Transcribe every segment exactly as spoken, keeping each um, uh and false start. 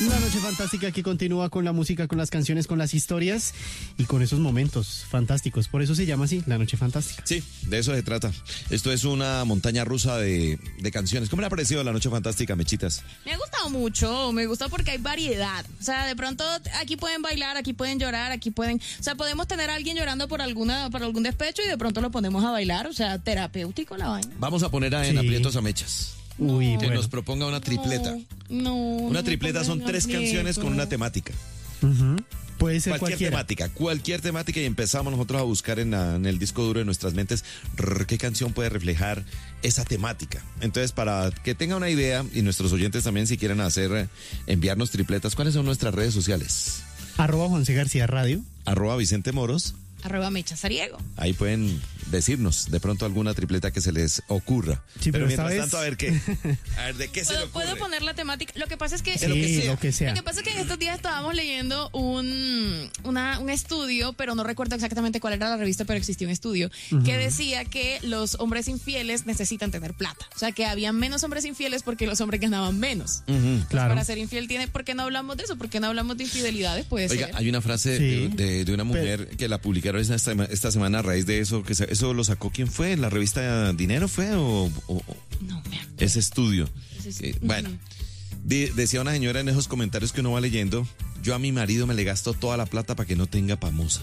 La noche fantástica que continúa con la música, con las canciones, con las historias y con esos momentos fantásticos. Por eso se llama así, la noche fantástica. Sí, de eso se trata. Esto es una montaña rusa de, de canciones. ¿Cómo le ha parecido la noche fantástica, Mechitas? Me ha gustado mucho, me gusta porque hay variedad. O sea, de pronto aquí pueden bailar, aquí pueden llorar, aquí pueden... O sea, podemos tener a alguien llorando por alguna por algún despecho y de pronto lo ponemos a bailar. O sea, terapéutico la vaina. Vamos a poner a, en Sí. aprietos a Mechas. Uy, Que bueno. nos proponga una tripleta. No, no Una no tripleta me son pongan tres aprieto. canciones con una temática. Ujú. Puede ser Cualquier cualquiera. temática, cualquier temática y empezamos nosotros a buscar en, la- en el disco duro de nuestras mentes rrr, qué canción puede reflejar esa temática. Entonces, para que tenga una idea y nuestros oyentes también si quieren hacer, eh, enviarnos tripletas, ¿cuáles son nuestras redes sociales? Arroba Juan C. García Radio. Arroba Vicente Moros. Arroba Mecha Sariego. Ahí pueden decirnos de pronto alguna tripleta que se les ocurra. Sí, pero esta mientras vez- tanto, a ver qué. A ver, ¿de qué se le ¿Puedo, ocurre? puedo poner la temática? Lo que pasa es que... Sí, lo que sea. lo que sea. Lo que pasa es que en estos días estábamos leyendo un, una, un estudio, pero no recuerdo exactamente cuál era la revista, pero existía un estudio que decía que los hombres infieles necesitan tener plata. O sea, que había menos hombres infieles porque los hombres ganaban menos. Ujú. Claro. Para ser infiel tiene, ¿por qué no hablamos de eso? ¿Por qué no hablamos de infidelidades? Puede Oiga, ser. hay una frase Sí. de, de- de una mujer que la publicaron esta, esta semana a raíz de eso, que se- eso lo sacó, ¿quién fue? ¿La revista Dinero fue o, o- o No me acuerdo. ese estudio? Ese es- Eh, bueno, de- decía una señora en esos comentarios que uno va leyendo, yo a mi marido me le gasto toda la plata para que no tenga pamosa.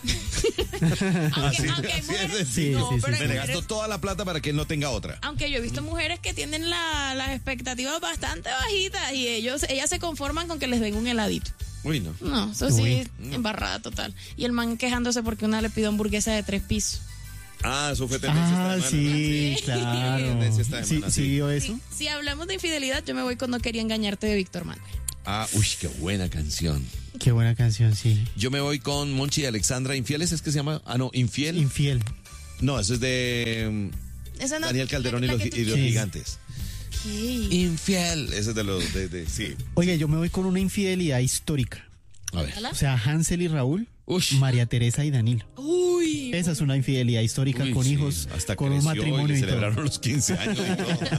Aunque, aunque hay mujeres, Sí, no, sí, sí, pero sí. hay Me le mujeres- gasto toda la plata para que él no tenga otra. aunque yo he visto mujeres que tienen la- las expectativas bastante bajitas y ellos, ellas se conforman con que les den un heladito. Uy, no. No, eso sí, Uy. embarrada total. Y el man quejándose porque una le pidió hamburguesa de tres pisos. Ah, eso fue tendencia Ah, esta semana. sí, Sí. claro. Tendencia esta Sí, semana, sí sí. vio eso. Sí, si hablamos de infidelidad, yo me voy con No quería engañarte de Víctor Manuel. Ah, uy, qué buena canción. Qué buena canción, sí. Yo me voy con Monchi y Alexandra. ¿Infieles es que se llama? Ah, no, Infiel. Infiel. No, eso es de mm, Esa no- Daniel Calderón y la- los, la que tú y los Sí. gigantes. Sí. Infiel. Ese es de los de, de- sí. Oye, yo me voy con una infidelidad histórica. A ver. O sea, Hansel y Raúl, Ush. María Teresa y Danilo. Uy. Esa es una infidelidad histórica Uy, con sí, hijos, hasta con un creció y matrimonio le y todo. celebraron los quince años y todo.